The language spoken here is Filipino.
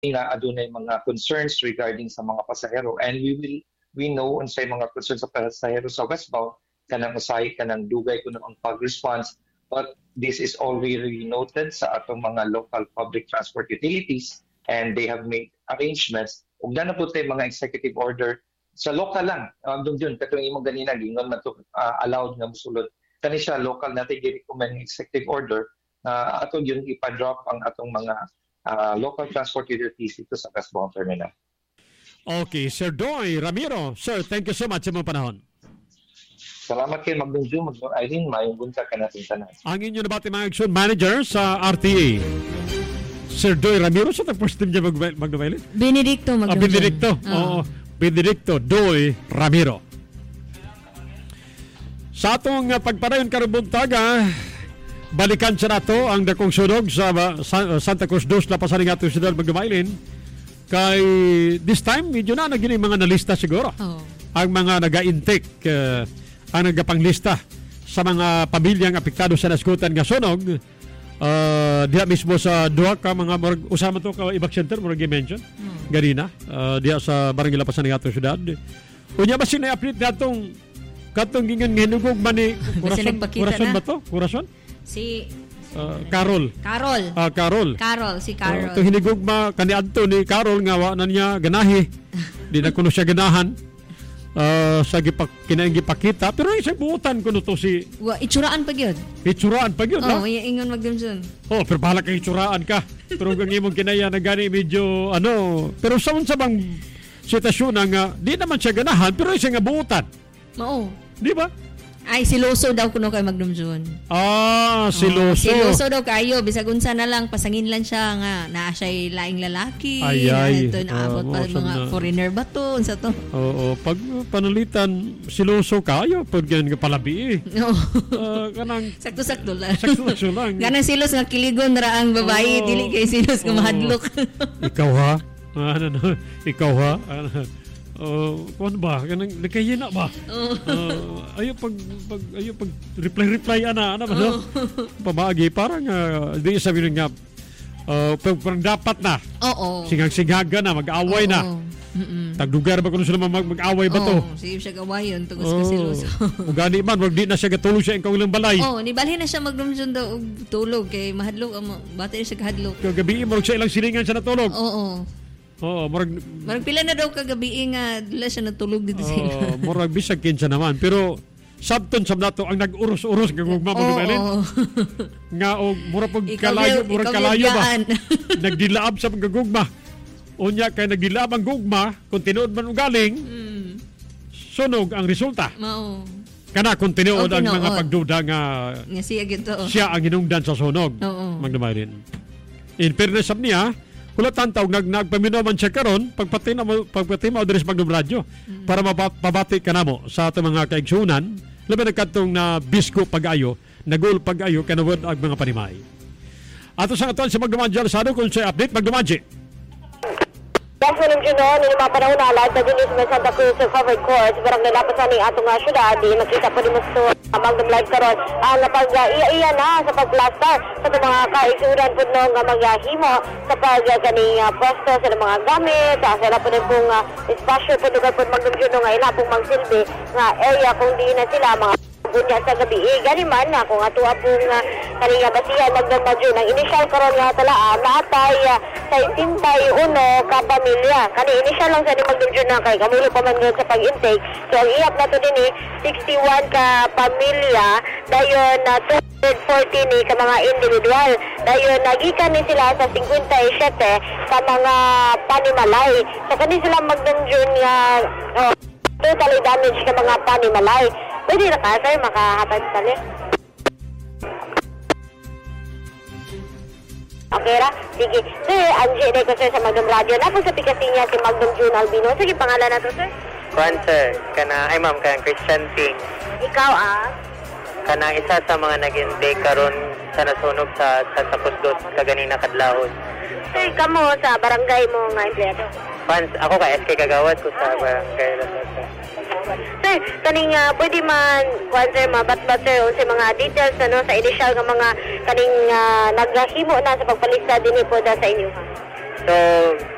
nga adunay mga concerns regarding sa mga pasahero, and we know unsay mga concerns sa pasahero sa westbound kanang usahay kanang dugay kuno ang pag-response, but this is already noted sa atong mga local public transport utilities, and they have made arrangements ug na po tay mga executive order sa local lang. Doon katong imong ganina gingon man to allowed nga mosulod kani siya local natin gi-recommend executive order na ato yun ipa-drop ang atong mga local transport utilities dito sa westbound terminal. Okay, Sir Doy Ramiro. Sir, thank you so much sa mga panahon. Salamat kay Magdong June, Magdong Irene, mayong buntag ka natin tanan. Ang inyo na bati mga action manager sa RTA, Sir Doy Ramiro. Sa first time niya Magdong Irene? Benedicto Magdong Benedicto. Oo. Benedicto Doy Ramiro. Sa atong pagpadayon karubuntaga, balikan sa nato ang dakong sunog sa Santa Cruz 2 na pasaring ato siyudad Magdamaylin. Kay this time, medyo na naging mga nalista siguro. Ang mga naga-intake, ang nagapanglista sa mga pamilyang apektado sa naskutan nga sunog. Diya mismo sa duha ka mga usama to ka Ibak Center, murag i-mention. Ganina, diya sa barangay Lapasan ng ato siyudad. Unya ba sina-update natong katong gingan hinugog man ni Corazon ba to? Corazon? Si Carol. Si Carol. Ito hinigugma kaniadto ni Carol nga wa na niya ganahi. Di na kuno siya ganahan. Sa kinaing gipakita pero isang buutan kuno to si itsuraan pag yun. Oh, ingon magdamson. Oh, pero bahala kay itsuraan ka. Pero kung imong kinaya na gani medyo pero sa bang sitwasyon nga di naman siya ganahan pero isang buutan. Mao. Di ba? Ay, siloso daw kuno kay Magdumjon. Siloso. Siloso daw kayo. Bisag unsa na lang, pasangin lang siya nga. Naa siya'y laing lalaki. Ito, naabot pa mga foreigner ba to? Unsa to? Oo. Pag panalitan, siloso kayo. Pag yan palabi kanang sakto-sakto lang. Sakto-sakto lang. Ganang silos nga kiligon ra ang babae. Dili kay silos nga mahadlok. Ikaw ha? Ikaw ha? Kuan ba? Nagkayina ba? Ayo pag reply ana ba? Pamagi parang di sabi nga parang dapat na. Oo. Singang-singaga na, mag-away na. Tagdugar ba kuno sila mag-away ba to? Siya siya gawayon tugos ka siloso. Ugani man wag di na siya gatulog siya ikaw ilang balay. Ni balhin na siya magdumson daw og tulog kay mahadlok bata siya kahadlok. Kagabi mo siya ilang silingan siya natulog. Oo, marag pila na daw kagabi nga dila siya natulog dito sa ila. Murag bisag kinsa naman pero sabton sab nato ang nag-uros-uros kag magmamalin. Nga og mura pag kalayo ba. Nagdilaab sa paggugma. Unya kay nagdilaab ang gugma kung tinuod man galing. Sunog ang resulta. Mao. Kana kung tinuod ang mga pagduda nga siya ang hinungdan sa sunog. Magdamaylin. In fairness sab niya, kulatan tawag nagpaminaw man siya karon pagpatima adres Magdum Radio para mapabati kanamo sa ato mga kaigsunan labi nagkatong na bisko pag-ayo nagul pag-ayo kanawod ang mga panimay. Ato sa aton sa Magdum Radio sa kung sa update Magdum Radio. Yes, Manong Juno, nung mga panahon na alat na din sa Santa Cruz Covered Court, barang nalapasan ng atong syudad, di makita po din mo sa Magdum Live karon ang pag-iya na sa pag-plaster sa mga kaisuran po nung mag-himo sa pag-ganing posto sa mga gamit, sa sila po din pong espasyo po lugar po Magdum Juno nga ila pong magsilbi nga area kung di na sila mga bunya sa gabi. Gani man na kung ato pong kanina basihan Magdum Juno, ang initial karon nga talaan natay sa 81 ka pamilya. Kani initial lang sa ni Magdum Juno kay kamulo pa man sa pag-intake. So ang iyap na to din 61 ka pamilya dayon na 240 ni ka mga individual. Dayon nagikan ni sila sa 57 ka mga panimalay. So kani sila Magdum Juno nga totally damage ka mga panimalay. Pwede na ka sir makahatag tali. Okay ra? Sige. Sir, Angie, day ko sir sa Magdum Radio. Napag sa pikasi niya si Magdum June Albino. Sige, pangalan na to, sir? Kuan, sir. Ay, ma'am, Christian Ting. Ikaw, Kanang isa sa mga nag-intake karon sa nasunog sa Santa Cruz 2 kaganina kadlawon. Sir, kamo sa barangay mo nga empleyado? Ako ka SK Kagawad ko sa barangay Lasasa. Sir, kaning pwede man sir mabat-bat sir sa mga details sa initial nga mga kaning naghimo na sa pagpalista dinhi po sa inyo ha. So